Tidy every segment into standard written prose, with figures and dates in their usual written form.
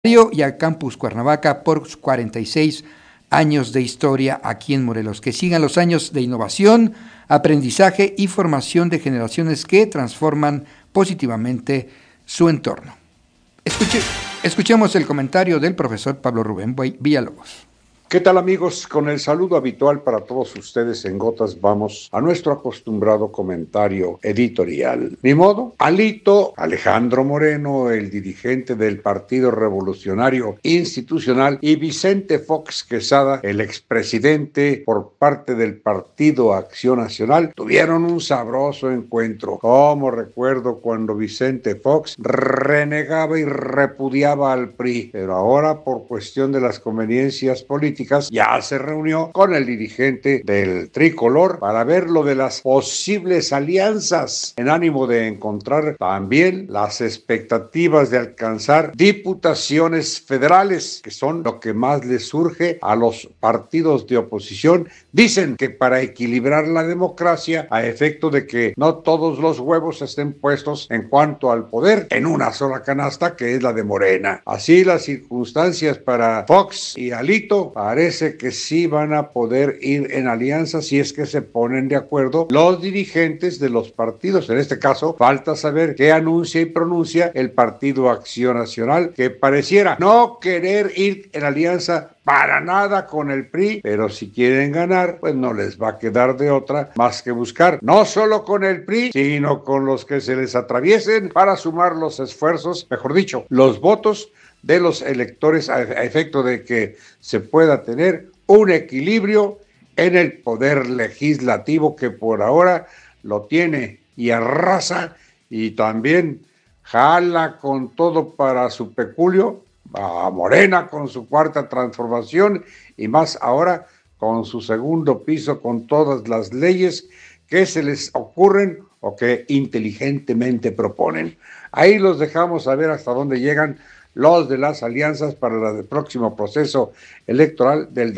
Y al Campus Cuernavaca por 46 años de historia aquí en Morelos. Que sigan los años de innovación, aprendizaje y formación de generaciones que transforman positivamente su entorno. Escuchemos el comentario del profesor Pablo Rubén Villalobos. ¿Qué tal, amigos? Con el saludo habitual para todos ustedes en Gotas vamos a nuestro acostumbrado comentario editorial. Ni modo, Alito Alejandro Moreno, el dirigente del Partido Revolucionario Institucional, y Vicente Fox Quesada, el expresidente por parte del Partido Acción Nacional, tuvieron un sabroso encuentro. Como recuerdo cuando Vicente Fox renegaba y repudiaba al PRI, pero ahora por cuestión de las conveniencias políticas ya se reunió con el dirigente del tricolor para ver lo de las posibles alianzas en ánimo de encontrar también las expectativas de alcanzar diputaciones federales, que son lo que más les surge a los partidos de oposición. Dicen que para equilibrar la democracia, a efecto de que no todos los huevos estén puestos en cuanto al poder en una sola canasta, que es la de Morena. Así las circunstancias para Fox y Alito parece que sí van a poder ir en alianza si es que se ponen de acuerdo los dirigentes de los partidos. En este caso, falta saber qué anuncia y pronuncia el Partido Acción Nacional, que pareciera no querer ir en alianza para nada con el PRI, pero si quieren ganar, pues no les va a quedar de otra más que buscar, no solo con el PRI, sino con los que se les atraviesen para sumar los esfuerzos, mejor dicho, los votos de los electores a efecto de que se pueda tener un equilibrio en el poder legislativo, que por ahora lo tiene y arrasa y también jala con todo para su peculio a Morena con su cuarta transformación y más ahora con su segundo piso, con todas las leyes que se les ocurren o que inteligentemente proponen. Ahí los dejamos a ver hasta dónde llegan los de las alianzas para el próximo proceso electoral del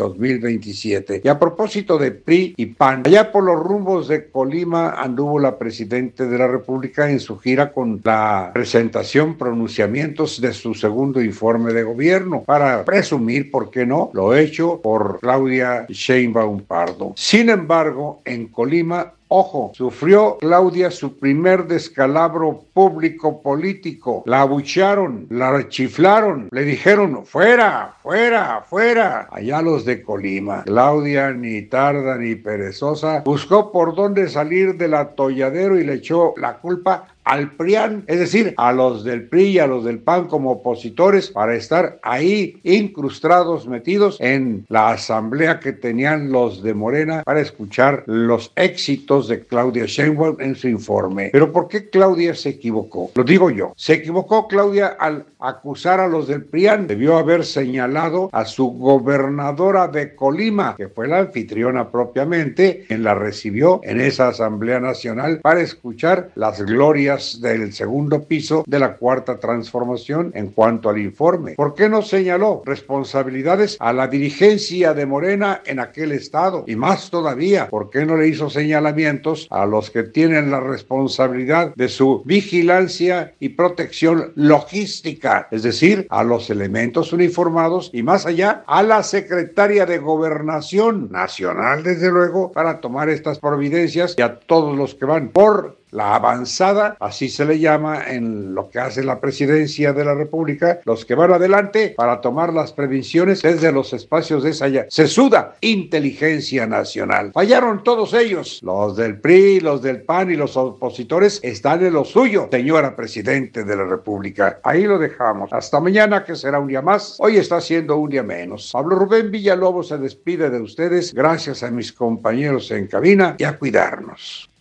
2027. Y a propósito de PRI y PAN, allá por los rumbos de Colima anduvo la Presidenta de la República en su gira con la presentación, pronunciamientos de su segundo informe de gobierno, para presumir, ¿por qué no?, lo hecho por Claudia Sheinbaum Pardo. Sin embargo, en Colima, ojo, sufrió Claudia su primer descalabro público político. La abuchearon, la chiflaron, le dijeron fuera, fuera, fuera. Allá los de Colima. Claudia, ni tarda ni perezosa, buscó por dónde salir del atolladero y le echó la culpa al PRIAN, es decir, a los del PRI y a los del PAN como opositores, para estar ahí incrustados, metidos en la asamblea que tenían los de Morena para escuchar los éxitos de Claudia Sheinbaum en su informe. Pero ¿por qué Claudia se equivocó? Lo digo yo. Se equivocó Claudia al acusar a los del PRIAN. Debió haber señalado a su gobernadora de Colima, que fue la anfitriona propiamente, quien la recibió en esa asamblea nacional para escuchar las glorias del segundo piso de la cuarta transformación en cuanto al informe. ¿Por qué no señaló responsabilidades a la dirigencia de Morena en aquel estado? Y más todavía, ¿por qué no le hizo señalamientos a los que tienen la responsabilidad de su vigilancia y protección logística? Es decir, a los elementos uniformados y más allá, a la secretaria de Gobernación Nacional, desde luego, para tomar estas providencias, y a todos los que van por la avanzada, así se le llama en lo que hace la presidencia de la República, los que van adelante para tomar las previsiones desde los espacios de esa sesuda inteligencia nacional. Fallaron todos ellos, los del PRI, los del PAN y los opositores están en lo suyo, señora Presidente de la República. Ahí lo dejamos. Hasta mañana, que será un día más. Hoy está siendo un día menos. Pablo Rubén Villalobos se despide de ustedes. Gracias a mis compañeros en cabina y a cuidarnos.